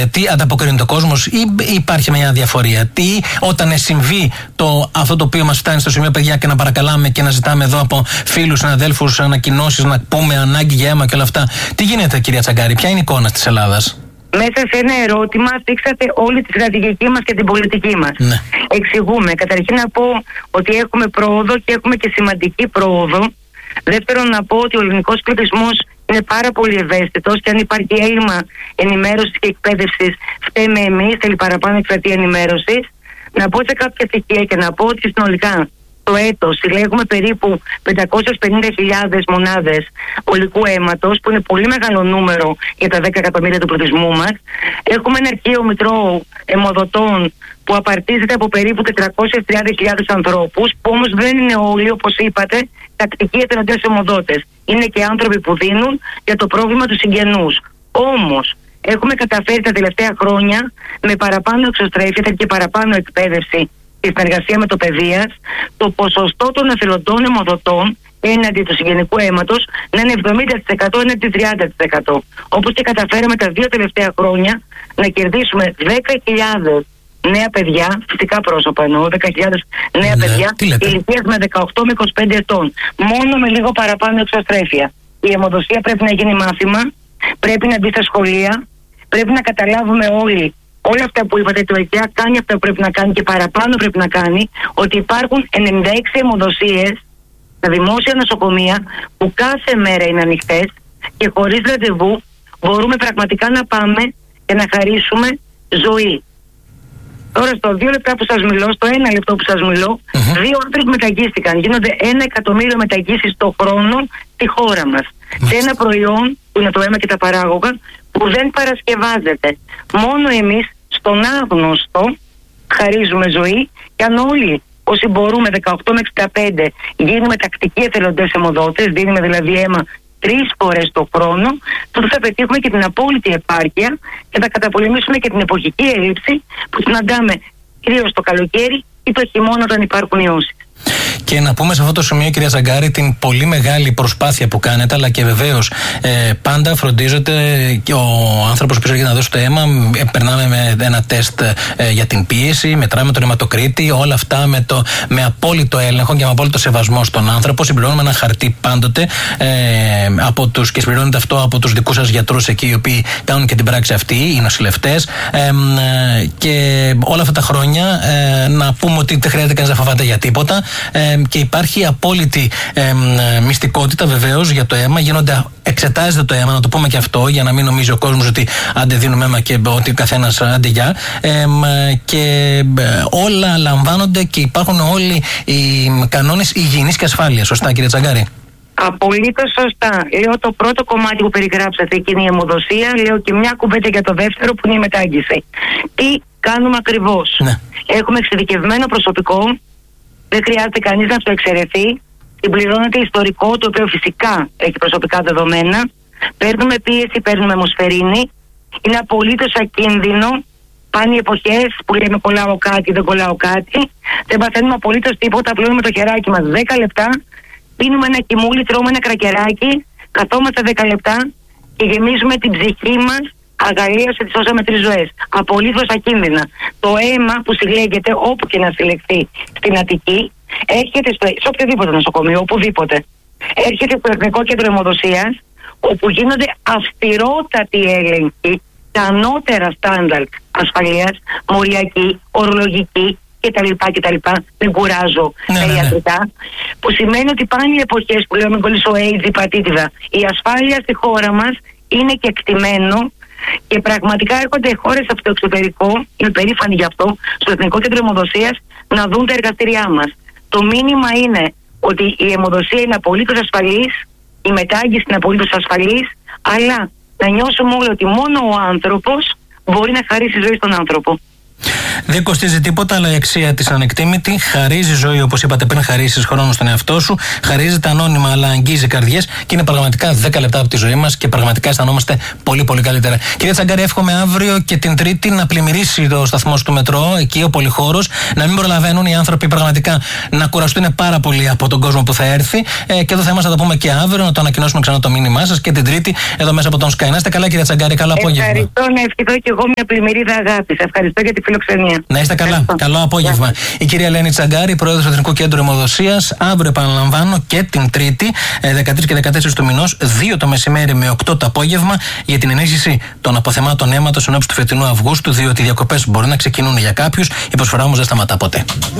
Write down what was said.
Τι ανταποκρίνεται ο κόσμος, ή υπάρχει μια διαφορία? Τι όταν συμβεί αυτό το οποίο μας φτάνει στο σημείο, παιδιά, και να παρακαλάμε και να ζητάμε εδώ από φίλους, συναδέλφους, ανακοινώσεις, να πούμε ανάγκη για αίμα και όλα αυτά. Τι γίνεται, κυρία Τσαγκάρη, ποια είναι η εικόνα της Ελλάδας? Μέσα σε ένα ερώτημα θίξατε όλη τη στρατηγική μας και την πολιτική μας. Ναι. Εξηγούμε. Καταρχήν να πω ότι έχουμε πρόοδο και έχουμε και σημαντική πρόοδο. Δεύτερον, να πω ότι ο ελληνικός πληθυσμός είναι πάρα πολύ ευαίσθητος και αν υπάρχει έλλειμμα ενημέρωσης και εκπαίδευσης, φταίμε εμείς, θέλει παραπάνω εκστρατεία ενημέρωσης. Να πω σε κάποια στοιχεία και να πω ότι συνολικά το έτος συλλέγουμε περίπου 550.000 μονάδες ολικού αίματος, που είναι πολύ μεγάλο νούμερο για τα 10 εκατομμύρια του πληθυσμού μας. Έχουμε ένα αρχείο μητρώου αιμοδοτών που απαρτίζεται από περίπου 430.000 ανθρώπους, που όμως δεν είναι όλοι, όπως είπατε, τακτικοί εθελοντές αιμοδότες. Είναι και άνθρωποι που δίνουν για το πρόβλημα του συγγενούς. Όμως, έχουμε καταφέρει τα τελευταία χρόνια με παραπάνω εξωστρέφεια και παραπάνω εκπαίδευση και συνεργασία με το παιδείας, το ποσοστό των εθελοντών αιμοδοτών έναντι του συγγενικού αίματος να είναι 70% έναντι 30%. Όπως και καταφέραμε τα 2 τελευταία χρόνια να κερδίσουμε 10.000 νέα παιδιά, φυσικά πρόσωπα εννοώ, 10.000 νέα παιδιά ηλικίας με 18 με 25 ετών. Μόνο με λίγο παραπάνω εξωστρέφεια. Η αιμοδοσία πρέπει να γίνει μάθημα, πρέπει να μπει στα σχολεία, πρέπει να καταλάβουμε όλοι. Όλα αυτά που είπατε, το ΕΚΕΑ κάνει αυτά που πρέπει να κάνει και παραπάνω πρέπει να κάνει, ότι υπάρχουν 96 αιμοδοσίες στα δημόσια νοσοκομεία που κάθε μέρα είναι ανοιχτές και χωρίς ραντεβού μπορούμε πραγματικά να πάμε και να χαρίσουμε ζωή. Τώρα στο 2 λεπτά που σας μιλώ, στο 1 λεπτό που σας μιλώ, 2 άνθρωποι μεταγγίστηκαν. Γίνονται 1 εκατομμύριο μεταγγίσεις το χρόνο στη χώρα μας. Σε ένα προϊόν που είναι το αίμα και τα παράγωγα, που δεν παρασκευάζεται. Μόνο εμείς στον άγνωστο χαρίζουμε ζωή, και αν όλοι όσοι μπορούμε 18 με 65 γίνουμε τακτικοί εθελοντές αιμοδότες, δίνουμε δηλαδή αίμα 3 φορές το χρόνο, τότε θα πετύχουμε και την απόλυτη επάρκεια και θα καταπολεμήσουμε και την εποχική έλλειψη που συναντάμε κυρίως το καλοκαίρι ή το χειμώνα όταν υπάρχουν ιώσεις. Και να πούμε σε αυτό το σημείο, κυρία Τσαγκάρη, την πολύ μεγάλη προσπάθεια που κάνετε, αλλά και βεβαίως πάντα φροντίζετε και ο άνθρωπος που έρχεται να δώσει το αίμα. Περνάμε με ένα τεστ για την πίεση, μετράμε τον αιματοκρίτη, όλα αυτά με απόλυτο έλεγχο και με απόλυτο σεβασμό στον άνθρωπο. Συμπληρώνουμε ένα χαρτί πάντοτε και συμπληρώνεται αυτό από τους δικούς σας γιατρούς εκεί, οι οποίοι κάνουν και την πράξη αυτή, οι νοσηλευτές. Και όλα αυτά τα χρόνια να πούμε ότι δεν χρειάζεται κανείς να φοβάται για τίποτα. Και υπάρχει απόλυτη μυστικότητα βεβαίως για το αίμα. Εξετάζεται το αίμα, να το πούμε και αυτό, για να μην νομίζει ο κόσμος ότι άντε δίνουμε αίμα και ότι καθένας άντε γεια. Και όλα λαμβάνονται και υπάρχουν όλοι οι κανόνες υγιεινής και ασφάλειας. Σωστά, κύριε Τσαγκάρη? Απολύτως σωστά. Λέω το πρώτο κομμάτι που περιγράψατε, εκείνη η αιμοδοσία. Λέω και μια κουβέντα για το δεύτερο, που είναι η μετάγγιση. Τι κάνουμε ακριβώς? Ναι. Έχουμε εξειδικευμένο προσωπικό. Δεν χρειάζεται κανείς να το εξαιρεθεί. Συμπληρώνεται ιστορικό, το οποίο φυσικά έχει προσωπικά δεδομένα. Παίρνουμε πίεση, παίρνουμε αιμοσφαιρίνη. Είναι απολύτως ακίνδυνο. Πάνε οι εποχές που λέμε κολλάω κάτι, δεν κολλάω κάτι. Δεν παθαίνουμε απολύτως τίποτα. Πληρώνουμε το χεράκι μας 10 λεπτά. Πίνουμε ένα κιμούλι, τρώμε ένα κρακεράκι. Καθόμαστε 10 λεπτά και γεμίζουμε την ψυχή μας αγαλίαση ότι σώσαμε 3 ζωές. Απολύτως ακίνδυνα. Το αίμα που συλλέγεται όπου και να συλλεχθεί στην Αττική, έρχεται σε οποιοδήποτε νοσοκομείο, οπουδήποτε. Έρχεται στο Εθνικό Κέντρο Αιμοδοσίας, όπου γίνονται αυστηρότατοι έλεγχοι, τα ανώτερα στάνταρτ ασφαλείας, μοριακή, ορολογική κτλ. Δεν κουράζω τα ιατρικά. Που σημαίνει ότι πάνε οι εποχές που λέμε κολλήσω AIDS, υπατήτηδα. Η ασφάλεια στη χώρα μας είναι και εκτιμένο. Και πραγματικά έρχονται χώρες από το εξωτερικό, είμαι περήφανη γι' αυτό, στο Εθνικό Κέντρο Αιμοδοσίας να δουν τα εργαστήριά μας. Το μήνυμα είναι ότι η αιμοδοσία είναι απολύτως ασφαλής, η μετάγγιση είναι απολύτως ασφαλής, αλλά να νιώσουμε όλοι ότι μόνο ο άνθρωπος μπορεί να χαρίσει ζωή στον άνθρωπο. Δεν κοστίζει τίποτα, αλλά η αξία της ανεκτήμητη. Χαρίζει ζωή, όπως είπατε πριν, χαρίσεις χρόνο στον εαυτό σου. Χαρίζεται ανώνυμα, αλλά αγγίζει καρδιές και είναι πραγματικά 10 λεπτά από τη ζωή μας και πραγματικά αισθανόμαστε πολύ πολύ καλύτερα. Κυρία Τσαγκάρη, εύχομαι αύριο και την Τρίτη να πλημμυρίσει το σταθμός του μετρό, εκεί ο πολυχώρος, να μην προλαβαίνουν οι άνθρωποι πραγματικά να κουραστούν πάρα πολύ από τον κόσμο που θα έρθει. Και εδώ θα είμαστε να το πούμε και αύριο, να το ανακοινώσουμε ξανά το μήνυμά σας και την Τρίτη εδώ μέσα από τον Sky. Να είστε καλά, κυρία Τσαγκάρη, καλό απόγευμα. Ευχαριστώ, να ευχηθώ και εγώ μια πλημμυρίδα αγάπης. Ευχαριστώ για τη φιλοξενία. Να είστε καλά. Καλό απόγευμα. Η κυρία Ελένη Τσαγκάρη, πρόεδρος του Εθνικού Κέντρου Αιμοδοσίας. Αύριο, επαναλαμβάνω, και την Τρίτη, 13 και 14 του μηνός, 2 το μεσημέρι με 8 το απόγευμα, για την ενίσχυση των αποθεμάτων αίματος ενώπιση του φετινού Αυγούστου, διότι οι διακοπές μπορεί να ξεκινούν για κάποιους. Η προσφορά όμως δεν σταματά ποτέ.